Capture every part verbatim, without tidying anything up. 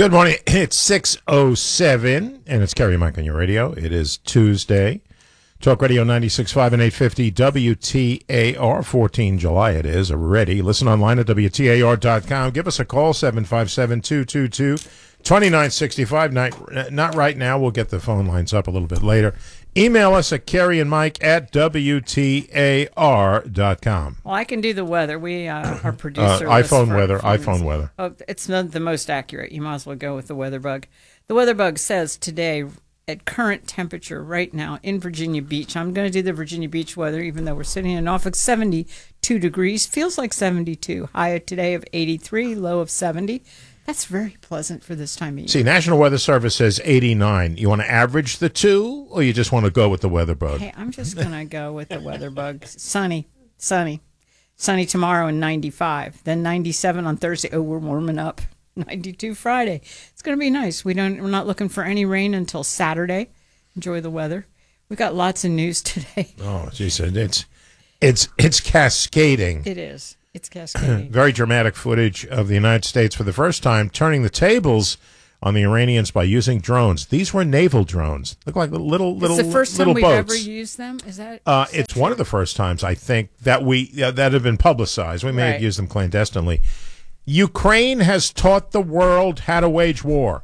Good morning. It's six oh seven, and it's Kerry and Mike on your radio. It is Tuesday. Talk Radio ninety-six point five and eight fifty W T A R, fourteen July it is. Ready. Listen online at W T A R dot com. Give us a call, seven five seven, two two two, two nine six five. Not, not right now. We'll get the phone lines up a little bit later. Email us at Kerry and Mike at W T A R dot com. Well, I can do the weather. We, uh, our producer. Uh, iPhone weather, iPhone weather. Oh, it's not the most accurate. You might as well go with the weather bug. The weather bug says today, at current temperature right now in Virginia Beach, I'm going to do the Virginia Beach weather, even though we're sitting in Norfolk, seventy-two degrees. Feels like seventy-two. High today of eighty-three, low of seventy. That's very pleasant for this time of year. See, National Weather Service says eighty-nine. You want to average the two, or you just want to go with the weather bug? Hey, I'm just going to go with the weather bug. Sunny, sunny. Sunny tomorrow and ninety-five. Then ninety-seven on Thursday. Oh, we're warming up. ninety-two Friday. It's going to be nice. We don't, we're not looking for any rain until Saturday. Enjoy the weather. We've got lots of news today. Oh, geez, it's, it's, it's cascading. It is. It's cascading. Very dramatic footage of the United States for the first time turning the tables on the Iranians by using drones. These were naval drones. Look like little little It's the first little time we've boats. ever used them. Is that? Uh, is that it's true? one of the first times I think that we uh, that have been publicized. We may Right. have used them clandestinely. Ukraine has taught the world how to wage war.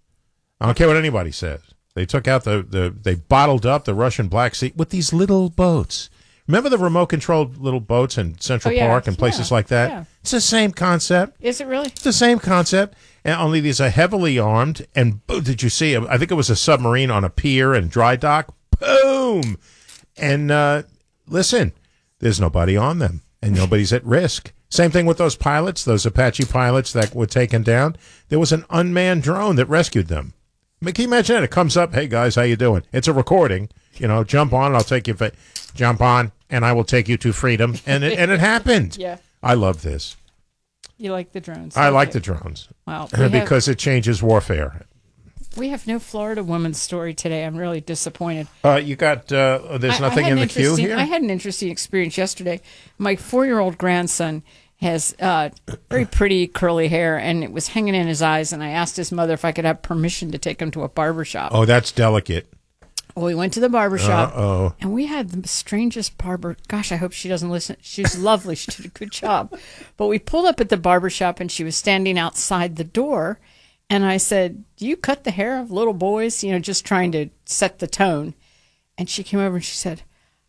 I don't care what anybody says. They took out the, the they bottled up the Russian Black Sea with these little boats. Remember the remote-controlled little boats in Central Oh, yeah. Park and places Yeah. like that? Yeah. It's the same concept. Is it really? It's the same concept, and only these are heavily armed. And oh, did you see? I think it was a submarine on a pier and dry dock. Boom! And uh, listen, there's nobody on them, and nobody's at risk. Same thing with those pilots, those Apache pilots that were taken down. There was an unmanned drone that rescued them. I mean, can you imagine that? It comes up, hey guys, how you doing? It's a recording. You know, jump on, I'll take you. Jump on, and I will take you to freedom. And it, and it happened. Yeah. I love this. You like the drones? I like you? the drones. Wow. We have, because it changes warfare. we have no Florida woman's story today. I'm really disappointed. Uh, you got, uh, there's I- I nothing had in an the queue interesting- here? I had an interesting experience yesterday. My four-year-old grandson has uh, very pretty curly hair, and it was hanging in his eyes, and I asked his mother if I could have permission to take him to a barber shop. Oh, that's delicate. Well, we went to the barber shop, Uh-oh. and we had the strangest barber. Gosh, I hope she doesn't listen. She's lovely. She did a good job. But we pulled up at the barber shop, and she was standing outside the door, and I said, do you cut the hair of little boys? You know, just trying to set the tone. And she came over, and she said,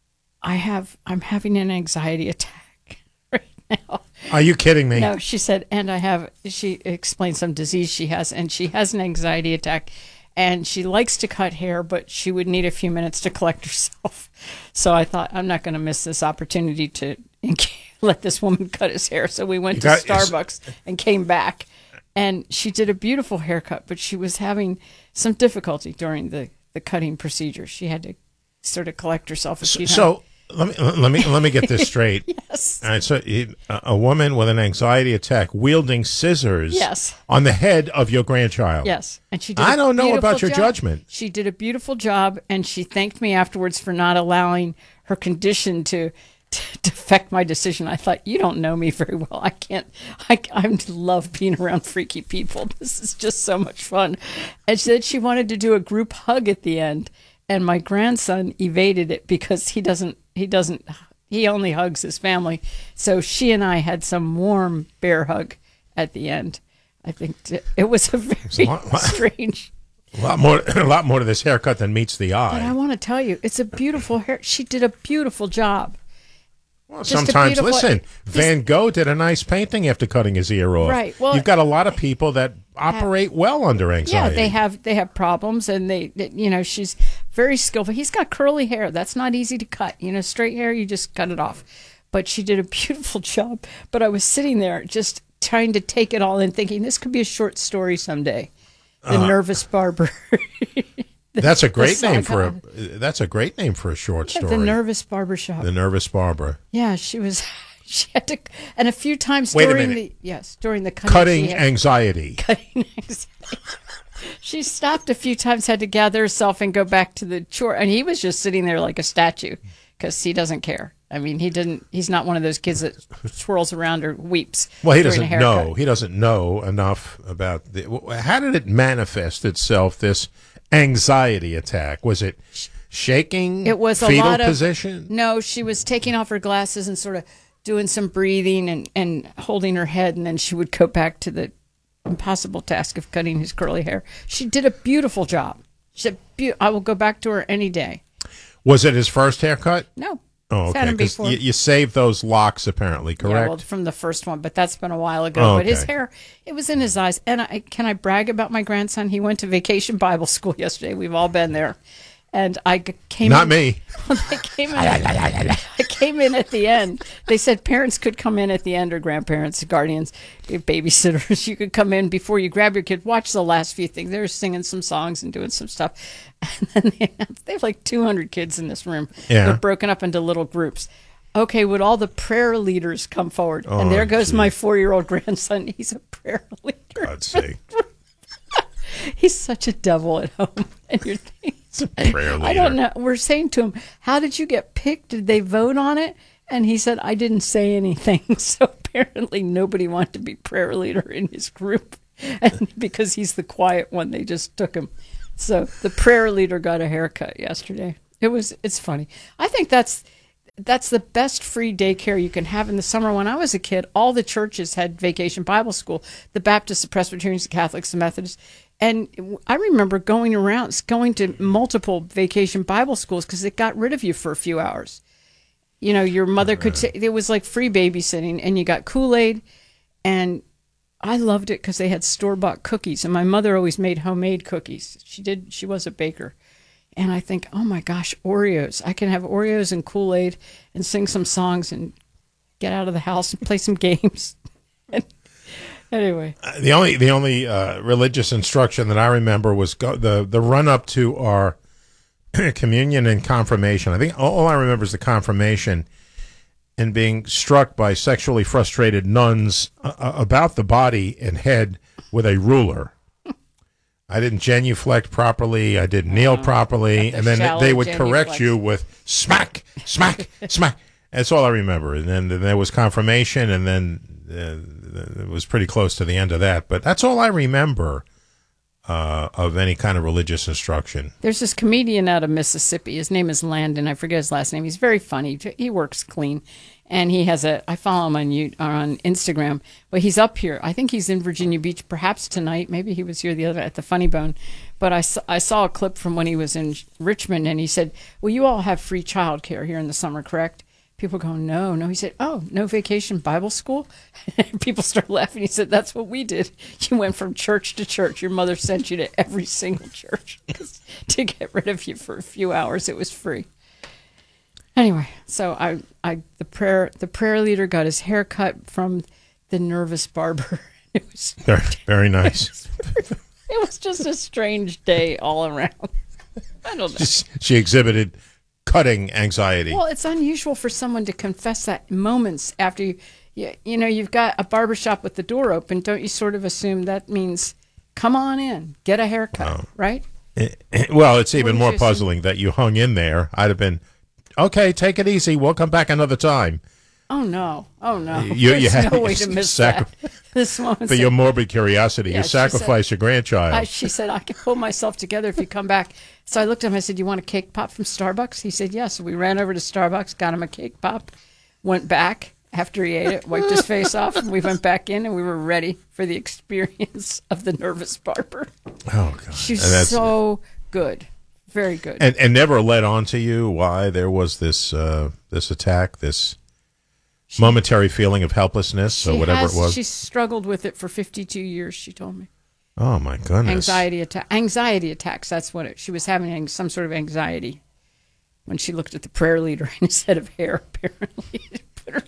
I have, I'm having an anxiety attack right now. Are you kidding me? No, she said, and I have, she explained some disease she has, and she has an anxiety attack, and she likes to cut hair, but she would need a few minutes to collect herself. So I thought, I'm not going to miss this opportunity to let this woman cut his hair. So we went You to got- Starbucks and came back, and she did a beautiful haircut, but she was having some difficulty during the, the cutting procedure. She had to sort of collect herself. If she'd So let me let me let me get this straight. Yes. All right, so it- a a woman with an anxiety attack wielding scissors Yes. on the head of your grandchild. Yes, and she did. I a don't know beautiful about your job. judgment. She did a beautiful job, and she thanked me afterwards for not allowing her condition to, to, to affect my decision. I thought, you don't know me very well. I can't. I I love being around freaky people. This is just so much fun. And she said she wanted to do a group hug at the end, and my grandson evaded it because he doesn't. He doesn't. He only hugs his family. So she and I had some warm bear hug at the end. I think t- it was a very a lot- lot- strange. A lot more, a lot more to this haircut than meets the But I eye. want to tell you, it's a beautiful hair. She did a beautiful job. Well, just a sometimes, beautiful- listen, Just- Van Gogh did a nice painting after cutting his ear off. Right, well- You've got a lot of people that operate well under Yeah, anxiety. they have they have problems, and they, they you know she's very skillful. He's got curly hair. That's not easy to cut. You know, straight hair, you just cut it off. But she did a beautiful job. But I was sitting there just trying to take it all in, thinking this could be a short story someday. The Uh, Nervous Barber. That's a great name for a. saga. That's a great name for a short Yeah, story. the Nervous Barber Shop. The Nervous Barber. Yeah, she was. She had to, and a few times Wait a during minute. the yes during the cutting, Cutting she had- anxiety. cutting anxiety. She stopped a few times, had to gather herself and go back to the chore, and he was just sitting there like a statue because he doesn't care. I mean, he didn't. He's not one of those kids that swirls around or weeps. Well, he during a doesn't haircut. know. He doesn't know enough about the. How did it manifest itself? This anxiety attack, was it shaking? It was a fetal lot of position. No, she was taking off her glasses and sort of doing some breathing and, and holding her head, and then she would go back to the impossible task of cutting his curly hair. She did a beautiful job. She said, Be- I will go back to her any day. Was it his first haircut? No. Oh, He's had okay. him 'Cause before. you, you saved those locks, apparently, Yeah, correct? well, from the first one, but that's been a while ago. Oh, But his okay. hair, it was in his eyes. And I, can I brag about my grandson? He went to Vacation Bible School yesterday. We've all been there. And I g- came Not in. me. They came in. I came in at the end. They said parents could come in at the end, or grandparents, guardians, babysitters. You could come in before you grab your kid. Watch the last few things. They were singing some songs and doing some stuff. And then they, they have like two hundred kids in this room. Yeah. They're broken up into little groups. Okay, would all the prayer leaders come forward? Oh, and there goes gee. my four-year-old grandson. He's a prayer leader. God's sake. He's such a devil at home. And you're thinking, Prayer leader. I don't know. We're saying to him, how did you get picked? Did they vote on it? And he said, I didn't say anything. So apparently nobody wanted to be prayer leader in his group. And because he's the quiet one, they just took him. So the prayer leader got a haircut yesterday. It was, it's funny. I think that's, that's the best free daycare you can have in the summer. When I was a kid, all the churches had Vacation Bible School, the Baptists, the Presbyterians, the Catholics, the Methodists. And I remember going around, going to multiple Vacation Bible Schools because it got rid of you for a few hours. You know, your mother could say, it was like free babysitting, and you got Kool-Aid. And I loved it because they had store-bought cookies. And my mother always made homemade cookies. She did, she was a baker. And I think, oh my gosh, Oreos. I can have Oreos and Kool-Aid and sing some songs and get out of the house and play some games. And anyway. The only the only uh, religious instruction that I remember was go, the the run up to our communion and confirmation. I think all, all I remember is the confirmation and being struck by sexually frustrated nuns uh, about the body and head with a ruler. I didn't genuflect properly. I didn't kneel properly, the and then shallow they would correct genuflex. you with smack, smack, smack. That's all I remember. And then, then there was confirmation, and then uh, it was pretty close to the end of that. But that's all I remember uh, of any kind of religious instruction. There's this comedian out of Mississippi. His name is Landon. I forget his last name. He's very funny. He works clean. And he has a, I follow him on you on Instagram, but he's up here. I think he's in Virginia Beach, perhaps tonight. Maybe he was here the other at the Funny Bone. But I saw, I saw a clip from when he was in Richmond, and he said, well, you all have free childcare here in the summer, correct? People go, no, no. He said, oh, no Vacation Bible School? People start laughing. He said, that's what we did. You went from church to church. Your mother sent you to every single church to get rid of you for a few hours. It was free. Anyway, so I, I, the prayer, the prayer leader got his hair cut from the nervous barber. It was Very, very nice. It was just a strange day all around. I don't know. She exhibited cutting anxiety. Well, it's unusual for someone to confess that moments after you, you, you know, you've got a barbershop with the door open. Don't you sort of assume that means, come on in, get a haircut, Oh. right? Well, it's even Wouldn't more you assume- puzzling that you hung in there. I'd have been, okay, take it easy. We'll come back another time. Oh, no. Oh, no. You- There's you had- no way to miss sac- that. This woman For said, your morbid curiosity, Yeah, you she said- sacrificed your grandchild. I, she said, I can pull myself together if you come back. So I looked at him. I said, you want a cake pop from Starbucks? He said, yes. So we ran over to Starbucks, got him a cake pop, went back after he ate it, wiped his face off, and we went back in, and we were ready for the experience of the nervous barber. oh, God. She's And that's- so good. Very good. and, and never led on to you why there was this uh, this attack, this momentary feeling of helplessness She or whatever has- it was. She's struggled with it for fifty-two years, she told me. Oh, my goodness. Anxiety attack, anxiety attacks. That's what it, she was having, ang- some sort of anxiety when she looked at the prayer leader instead of hair, apparently. It put her-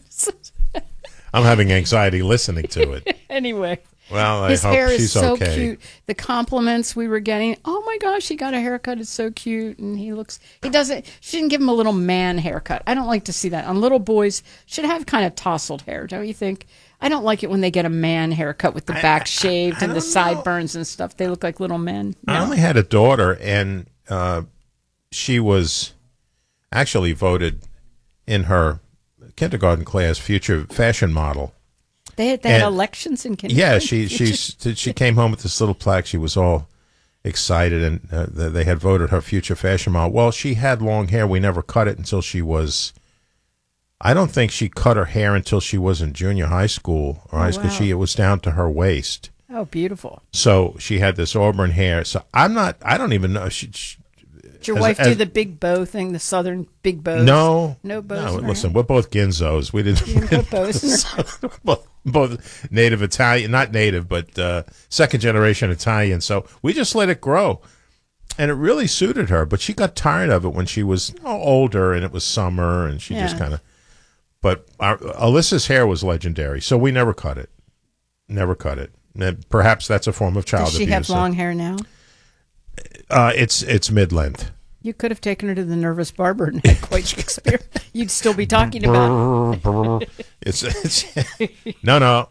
I'm having anxiety listening to it. anyway, Well, I his hope hair she's is so okay. cute. The compliments we were getting, oh my gosh, he got a haircut. It's so cute. And he looks, he doesn't, she didn't give him a little man haircut. I don't like to see that. On little boys, should have kind of tousled hair, don't you think? I don't like it when they get a man haircut with the back shaved I and the don't know. sideburns and stuff. They look like little men. I No. only had a daughter, and uh, she was actually voted in her kindergarten class, future fashion model. They had, they had And- elections in kindergarten. Yeah, she she she came home with this little plaque. She was all excited, and uh, they had voted her future fashion model. Well, she had long hair. We never cut it until she was. I don't think she cut her hair until she was in junior high school or high school. wow. She it was down to her waist. Oh, beautiful. So she had this auburn hair. So I'm not. I don't even know. She, she, Did your As- wife as- do the big bow thing, the southern big bows? no, No bows No, in her listen, we're both Ginzos. We didn't. You didn't put bows in her both, both native Italian, not native, but uh, second generation Italian. So we just let it grow, and it really suited her. But she got tired of it when she was you know, older, and it was summer, and she just Yeah. kind of. But our, Alyssa's hair was legendary, so we never cut it. Never cut it. And perhaps that's a form of child Does she abuse. have long hair now? Uh, it's it's mid length. You could have taken her to the nervous barber and had quite the experience. You'd still be talking about it. It's, it's no, no,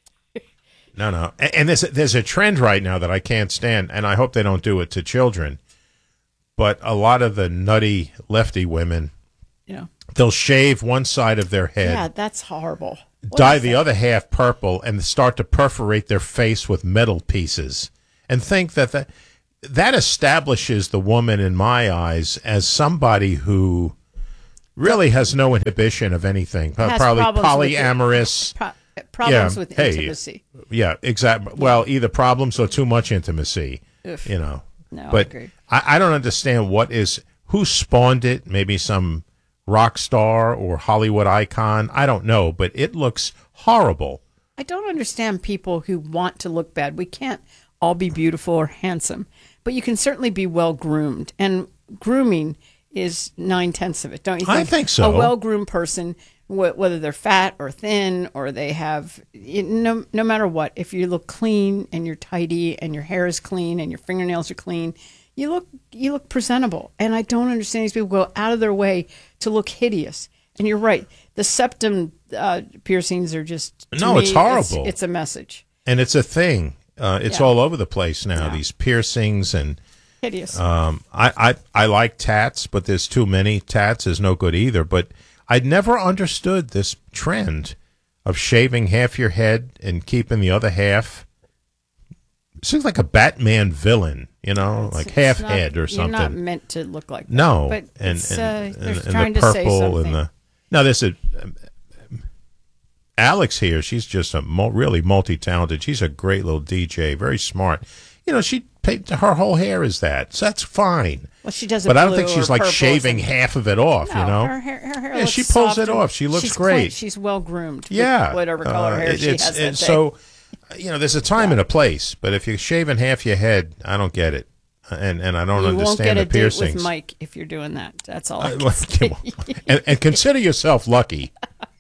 no, no. And, and there's a, there's a trend right now that I can't stand, and I hope they don't do it to children. But a lot of the nutty lefty women, Yeah. they'll shave one side of their head, Yeah, that's horrible. What dye is the that? other half purple, and start to perforate their face with metal pieces, and think that that that establishes the woman in my eyes as somebody who really has no inhibition of anything. Has Probably problems with it. polyamorous. Pro- problems Yeah, with hey, intimacy. Yeah, exactly. Well, either problems or too much intimacy. Oof. You know. No, I but agree. I, I don't understand what is who spawned it. Maybe some rock star or Hollywood icon. I don't know, but it looks horrible. I don't understand people who want to look bad. We can't all be beautiful or handsome, but you can certainly be well groomed. And grooming is nine tenths of it, don't you think? I think so. A well groomed person, wh- whether they're fat or thin or they have, you- no, no matter what, if you look clean and you're tidy and your hair is clean and your fingernails are clean, you look you look presentable. And I don't understand these people go out of their way to look hideous. And you're right, the septum uh, piercings are just to No, me, it's horrible. It's, it's a message. And it's a thing. Uh, it's Yeah. all over the place now. Yeah. These piercings and Hideous. um, I, I I like tats, but there's too many. Tats is no good either. But I'd never understood this trend of shaving half your head and keeping the other half. It seems like a Batman villain, you know, It's- like it's half not- head or You're not something. meant to look like that. No, but and it's, and, uh, they're and, and trying the to say purple something. and the no. There's a um, Alex here. She's just a mul- really multi-talented. She's a great little D J, very smart. You know, she paid, her whole hair is that, so that's fine. Well, she does it But I don't blue think she's or like purple or shaving something. half of it off. No, you know, her hair, her hair Yeah, looks she pulls soft it and off. She looks she's great. clean. She's well groomed. with yeah, whatever color uh, hair it- she it's, has that and day. so, you know, there's a time and a place. But if you're shaving half your head, I don't get it, and and I don't you won't understand get a the date piercings. with Mike if you're doing that. That's all. I Uh, can say. and, and consider yourself lucky.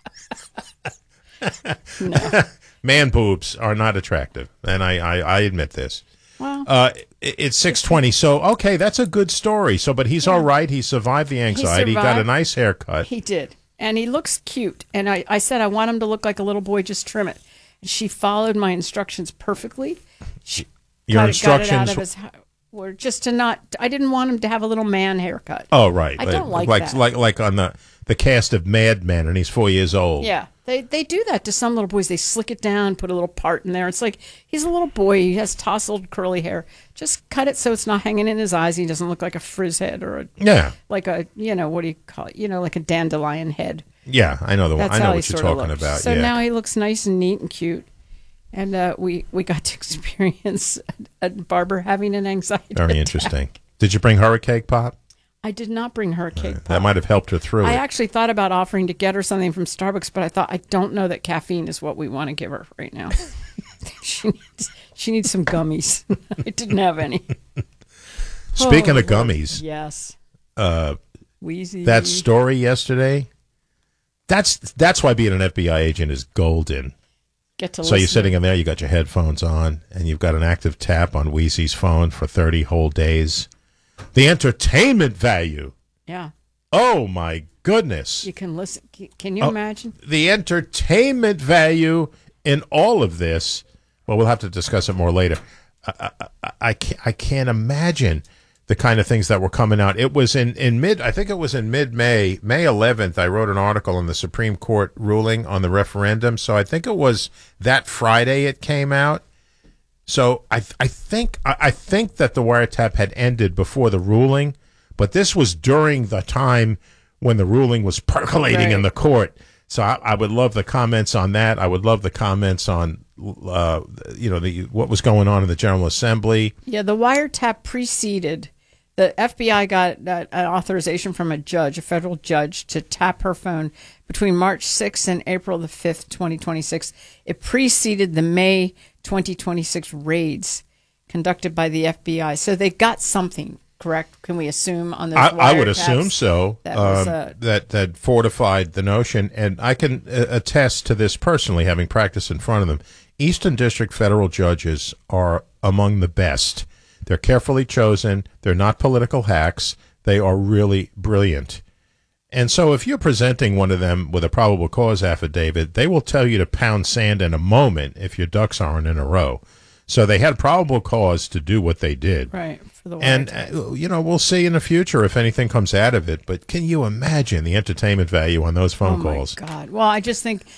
No. Man boobs are not attractive, and I, I, I admit this. Well, Uh, it- it's six twenty, so okay, that's a good story. So, but he's all right. He survived the anxiety. He got a survived. nice haircut. he did, and he looks cute. And I, I said I want him to look like a little boy. Just trim it. And she followed my instructions perfectly. She Your got it- got it out instructions of his ho- were just to not. I didn't want him to have a little man haircut. Oh, right. I don't like like that. like like on the the cast of Mad Men, and he's four years old. Yeah, they they do that to some little boys. They slick it down, put a little part in there. It's like he's a little boy. He has tousled curly hair. Just cut it so it's not hanging in his eyes. He doesn't look like a frizz head or a yeah, like a you know what do you call it? You know like a dandelion head. yeah. I know the one. That's I know how he what you're sort of talking looks. about. So yeah. now he looks nice and neat and cute. And uh, we we got to experience a, a barber having an anxiety. Very attack. interesting. Did you bring her a cake pop? I did not bring her a cake pop. That might have helped her through I it. actually thought about offering to get her something from Starbucks, but I thought I don't know that caffeine is what we want to give her right now. she needs she needs some gummies. I didn't have any. Speaking Oh, of gummies, Yes. uh, Wheezy. that story yesterday. That's that's why being an F B I agent is golden. Get to So you're listen. sitting in there, you got your headphones on, and you've got an active tap on Wheezy's phone for thirty whole days. The entertainment value. Yeah. Oh, my goodness. You can listen. Can- Can you Oh. imagine? The entertainment value in all of this. Well, we'll have to discuss it more later. I, I, I, I, can't, I can't imagine the kind of things that were coming out. It was in, in mid, I think it was in mid-May, May eleventh, I wrote an article in the Supreme Court ruling on the referendum. So I think it was that Friday it came out. So I I think I, I think that the wiretap had ended before the ruling, but this was during the time when the ruling was percolating Right. in the court. So I, I would love the comments on that. I would love the comments on, uh, you know, the what was going on in the General Assembly. Yeah, the wiretap preceded. The F B I got uh, an authorization from a judge, a federal judge, to tap her phone between March sixth and April the fifth, twenty twenty-six. It preceded the May twenty twenty-six raids conducted by the F B I. So they got something, correct? Can we assume on those I, I would wiretaps? assume so. That was, um, uh, that that fortified the notion, and I can uh, attest to this personally, having practiced in front of them. Eastern District federal judges are among the best. They're carefully chosen. They're not political hacks. They are really brilliant. And so if you're presenting one of them with a probable cause affidavit, they will tell you to pound sand in a moment if your ducks aren't in a row. So they had probable cause to do what they did. Right. For the And, wiretap. uh, you know, we'll see in the future if anything comes out of it. But can you imagine the entertainment value on those phone oh calls? my God. Well, I just think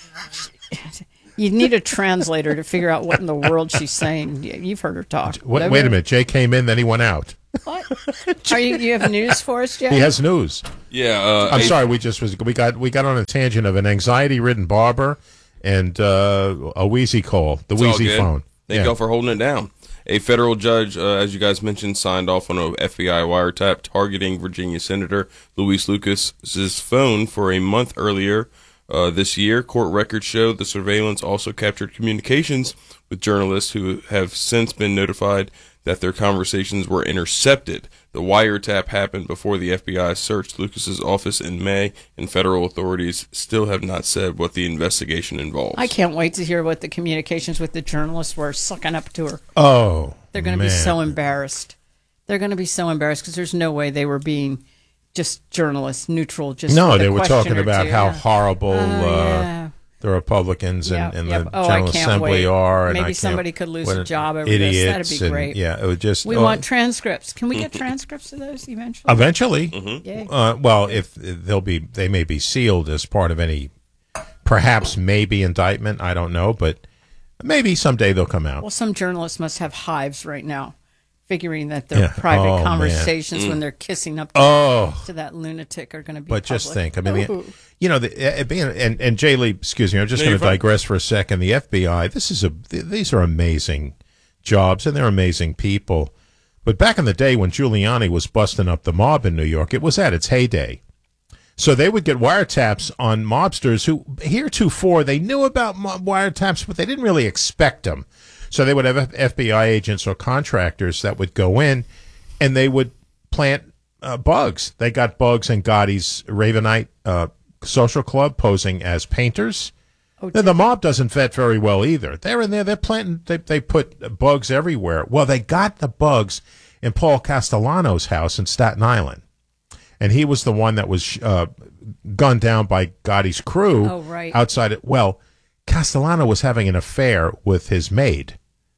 you need a translator to figure out what in the world she's saying. You- You've heard her talk. Wait, wait a minute. Jay came in, then he went out. What? Are you? You have news for us, Jay? He has news. Yeah, uh, I'm a- sorry. We just was we got we got on a tangent of an anxiety-ridden barber and uh, a wheezy call, the It's all wheezy good. phone. Thank Yeah. y'all for holding it down. A federal judge, uh, as you guys mentioned, signed off on a F B I wiretap targeting Virginia Senator Luis Lucas's phone for a month earlier uh, this year. Court records show the surveillance also captured communications with journalists who have since been notified that their conversations were intercepted. The wiretap happened before the F B I searched Lucas's office in May, and federal authorities still have not said what the investigation involves. I can't wait to hear what the communications with the journalists were sucking up to her. Oh, They're going to be man. so embarrassed. They're going to be so embarrassed because there's no way they were being just journalists, neutral. Just No, with a they were question talking or about two. how Yeah. horrible Oh, uh, yeah. the Republicans and, Yep, and yep. the Oh, I General can't Assembly wait. are. And Maybe I can't- somebody could lose what a an job over this. idiots That'd be and- great. Yeah, it would just. We oh, want transcripts. Can we get transcripts of those eventually? eventually. Yay. Uh, well, if they'll be, they may be sealed as part of any, perhaps maybe indictment. I don't know, but maybe someday they'll come out. Well, some journalists must have hives right now, figuring that their Yeah. private Oh, man. conversations when they're kissing up Oh. to that lunatic are going to be But just public. think, I mean, Ooh. the, you know, the, uh, being and and Jay Lee, excuse me, I'm just No, going you're to fine. digress for a second. The F B I, this is a th- these are amazing jobs and they're amazing people. But back in the day when Giuliani was busting up the mob in New York, it was at its heyday. So they would get wiretaps on mobsters who heretofore they knew about mob wiretaps, but they didn't really expect them. So they would have F B I agents or contractors that would go in and they would plant uh, bugs. They got bugs in Gotti's Ravenite uh, social club posing as painters. Oh, Then the mob doesn't vet very well either. They're in there. They're planting. They they put bugs everywhere. Well, they got the bugs in Paul Castellano's house in Staten Island, and he was the one that was uh, gunned down by Gotti's crew Oh, right. outside it. Well, Castellano was having an affair with his maid.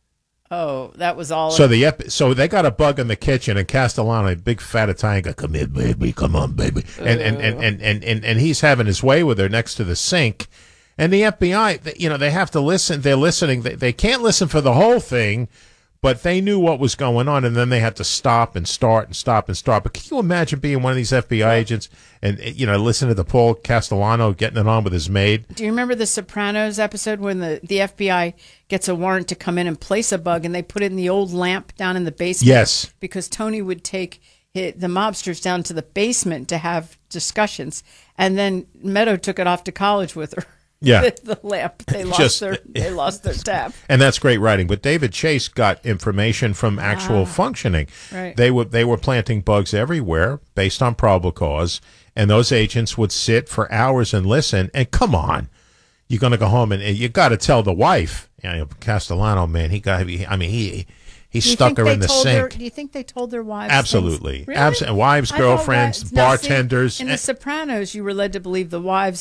Oh, that was all. So the ep- so they got a bug in the kitchen, and Castellano, a big fat Italian guy, come here, baby, come on, baby, and and, and, and, and, and and he's having his way with her next to the sink, and the F B I, th- you know, they have to listen. They're listening. They, they can't listen for the whole thing, but they knew what was going on, and then they had to stop and start and stop and start. But can you imagine being one of these F B I agents and you know listen to the Paul Castellano getting it on with his maid? Do you remember the Sopranos episode when the, the F B I gets a warrant to come in and place a bug and they put it in the old lamp down in the basement? Yes. Because Tony would take hi- the mobsters down to the basement to have discussions. And then Meadow took it off to college with her. Yeah. the lamp. They lost Just- their they lost their tap. And that's great writing. But David Chase got information from actual functioning. Right. They were they were planting bugs everywhere based on probable cause, and those agents would sit for hours and listen. And come on, you're going to go home and, and you got to tell the wife. You know, Castellano, man, he got. He, I mean, he he Do you stuck think her they in the told their- sink. do you think they told their wives? Absolutely. things? Really? Abs- wives, I thought girlfriends, wi- now, see, bartenders. in The Sopranos, you were led to believe the wives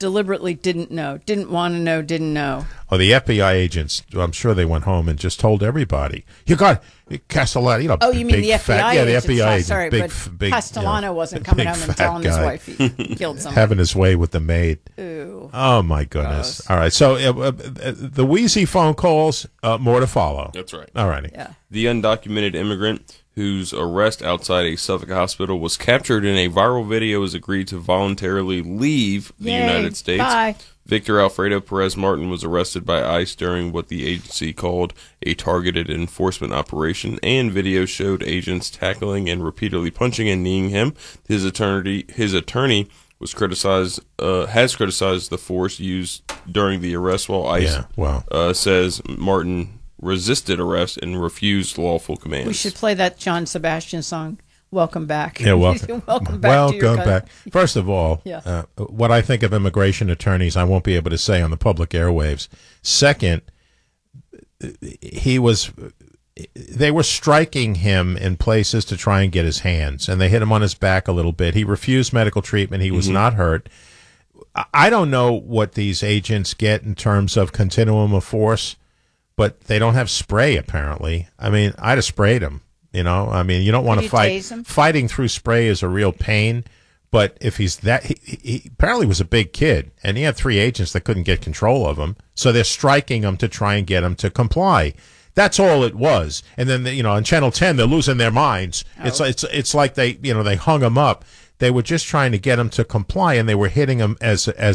deliberately didn't know, didn't want to know, didn't know. Oh, the F B I agents, I'm sure they went home and just told everybody. You got Castellano, you know. Oh, you mean big, the F B I fat, Yeah, the agents. F B I Oh, agent. sorry, big, but f- big, Castellano you know, wasn't coming big home and fat telling his guy. wife he killed someone. Having his way with the maid. Ooh. Oh, my goodness. All right. So uh, uh, the wheezy phone calls, uh, more to follow. That's right. All righty. Yeah. The undocumented immigrant whose arrest outside a Suffolk hospital was captured in a viral video has agreed to voluntarily leave the Yay. United States. Bye. Victor Alfredo Perez Martin was arrested by ICE during what the agency called a targeted enforcement operation, and video showed agents tackling and repeatedly punching and kneeing him. His attorney, his attorney was criticized, uh, has criticized the force used during the arrest, while ICE Yeah, well. uh, says Martin resisted arrest and refused lawful commands. We should play that John Sebastian song, Welcome Back. Yeah, welcome. welcome back to your Welcome back. First of all, Yeah. uh, what I think of immigration attorneys, I won't be able to say on the public airwaves. Second, he was, they were striking him in places to try and get his hands, and they hit him on his back a little bit. He refused medical treatment. He was Mm-hmm. not hurt. I- I don't know what these agents get in terms of continuum of force, but they don't have spray, apparently. I mean, I'd have sprayed him. You know, I mean, you don't want Did to you fight. tase him? Fighting through spray is a real pain. But if he's that, he, he apparently was a big kid, and he had three agents that couldn't get control of him. So they're striking him to try and get him to comply. That's all it was. And then, you know, on Channel ten, they're losing their minds. Oh. It's it's it's like they, you know, they hung him up. They were just trying to get him to comply, and they were hitting him as as